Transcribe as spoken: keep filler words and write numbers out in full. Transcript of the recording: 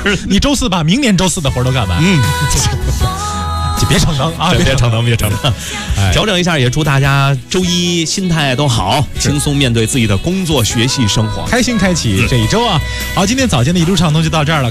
你周四把明年周四的活都干完。 嗯。 就别逞能啊！ 别逞能，别逞能，哎、调整一下，也祝大家周一心态都好，轻松面对自己的工作、学习、生活， 开心开启这一周啊！好，今天早间的一路畅通就到这儿了。